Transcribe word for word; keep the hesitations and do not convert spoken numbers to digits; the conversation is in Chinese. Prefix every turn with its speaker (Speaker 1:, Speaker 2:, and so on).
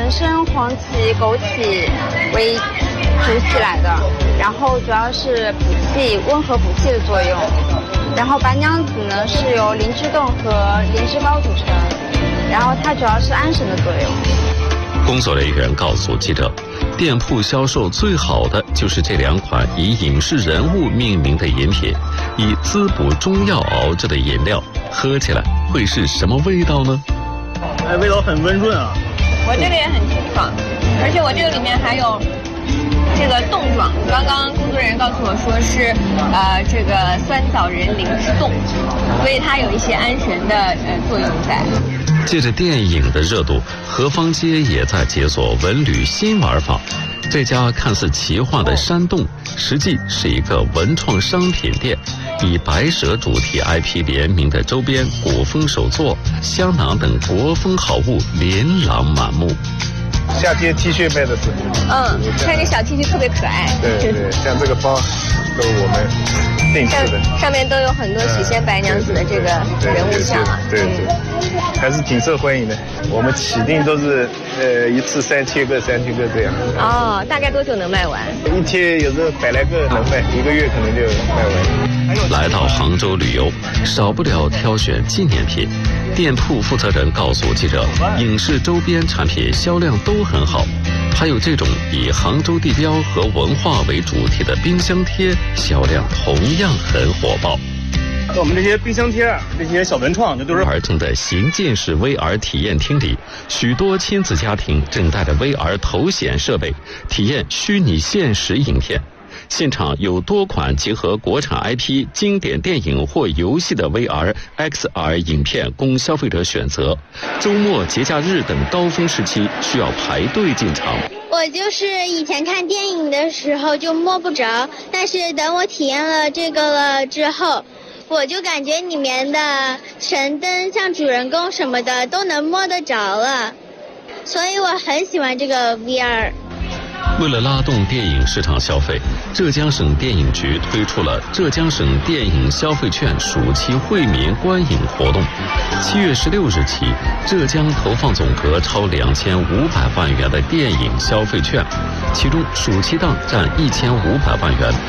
Speaker 1: 人参、黄芪、枸杞为主起来的，然后主要是补气、温和补气的作用。然后白娘子呢是由灵芝冻和灵芝膏组成，然后它主要是安神的作用。
Speaker 2: 工作人员告诉记者，店铺销售最好的就是这两款以影视人物命名的饮品，以滋补中药熬制的饮料，喝起来会是什么味道呢？
Speaker 3: 哎，味道很温润啊。
Speaker 4: 我这个也很清爽，而且我这个里面还有这个冻状，刚刚工作人员告诉我说是呃这个酸枣仁灵芝冻，所以它有一些安神的呃作用在。
Speaker 2: 借着电影的热度，何坊街也在解锁文旅新玩法。这家看似奇幻的山洞，实际是一个文创商品店，以白蛇主题 I P 联名的周边、古风手作、香囊等国风好物琳琅满目。
Speaker 5: 夏天 T 恤卖的是，
Speaker 4: 嗯，看这小 T 恤特别可爱。
Speaker 5: 对对，像这个包都是我们定制的，
Speaker 4: 上, 上面都有很多许仙白娘子的这个人物像啊。
Speaker 5: 对 对, 对, 对, 对、嗯，还是挺受欢迎的。我们起订都是呃一次三千个、三千个这样。
Speaker 4: 哦，大概多久能卖完？
Speaker 5: 一天有时候百来个能卖，一个月可能就卖完。
Speaker 2: 来到杭州旅游，少不了挑选纪念品。店铺负责人告诉记者，影视周边产品销量都很好，还有这种以杭州地标和文化为主题的冰箱贴，销量同样很火爆。
Speaker 3: 我们这些冰箱贴啊，这些小文创，这都是
Speaker 2: 儿童的行进式 V R 体验厅里，许多亲子家庭正带着 V R 头显设备体验虚拟现实影片。现场有多款结合国产 I P、经典电影或游戏的 V R、X R 影片供消费者选择。周末、节假日等高峰时期需要排队进场。
Speaker 6: 我就是以前看电影的时候就摸不着，但是等我体验了这个了之后，我就感觉里面的神灯像主人公什么的都能摸得着了，所以我很喜欢这个 V R。
Speaker 2: 为了拉动电影市场消费，浙江省电影局推出了浙江省电影消费券暑期惠民观影活动。七月十六日起，浙江投放总额超两千五百万元的电影消费券，其中暑期档占一千五百万元。